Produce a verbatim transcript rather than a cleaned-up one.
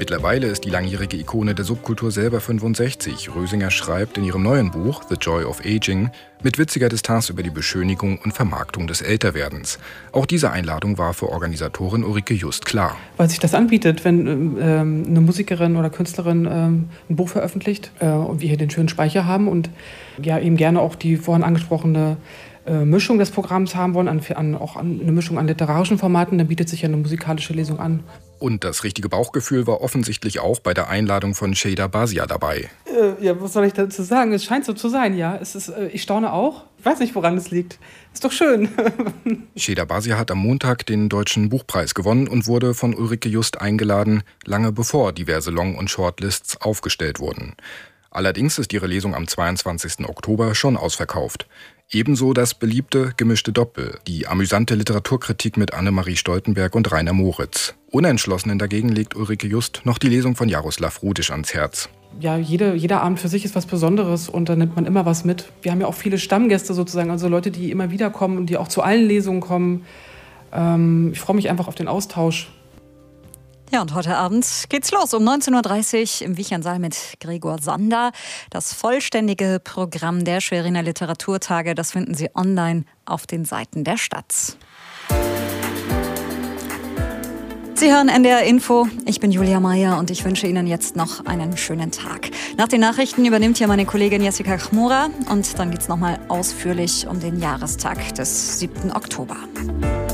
Mittlerweile ist die langjährige Ikone der Subkultur selber fünfundsechzig. Rösinger schreibt in ihrem neuen Buch The Joy of Aging mit witziger Distanz über die Beschönigung und Vermarktung des Älterwerdens. Auch diese Einladung war für Organisatorin Ulrike Just klar. Weil sich das anbietet, wenn ähm, eine Musikerin oder Künstlerin ähm, ein Buch veröffentlicht äh, und wir hier den schönen Speicher haben und ja eben gerne auch die vorhin angesprochene äh, Mischung des Programms haben wollen, an, an, auch an, eine Mischung an literarischen Formaten, dann bietet sich ja eine musikalische Lesung an. Und das richtige Bauchgefühl war offensichtlich auch bei der Einladung von Şeyda Bazia dabei. Äh, ja, was soll ich dazu sagen? Es scheint so zu sein, ja. Es ist, äh, ich staune auch. Ich weiß nicht, woran es liegt. Ist doch schön. Şeyda Bazia hat am Montag den Deutschen Buchpreis gewonnen und wurde von Ulrike Just eingeladen, lange bevor diverse Long- und Shortlists aufgestellt wurden. Allerdings ist ihre Lesung am zweiundzwanzigsten Oktober schon ausverkauft. Ebenso das beliebte Gemischte Doppel, die amüsante Literaturkritik mit Annemarie Stoltenberg und Rainer Moritz. Unentschlossenen dagegen legt Ulrike Just noch die Lesung von Jaroslav Rudisch ans Herz. Ja, jede, jeder Abend für sich ist was Besonderes und da nimmt man immer was mit. Wir haben ja auch viele Stammgäste sozusagen, also Leute, die immer wieder kommen und die auch zu allen Lesungen kommen. Ähm, ich freue mich einfach auf den Austausch. Ja, und heute Abend geht's los um neunzehn Uhr dreißig im Wichernsaal mit Gregor Sander. Das vollständige Programm der Schweriner Literaturtage, das finden Sie online auf den Seiten der Stadt. Sie hören N D R Info. Ich bin Julia Meyer und ich wünsche Ihnen jetzt noch einen schönen Tag. Nach den Nachrichten übernimmt hier meine Kollegin Jessica Chmura und dann geht's nochmal ausführlich um den Jahrestag des siebten Oktober.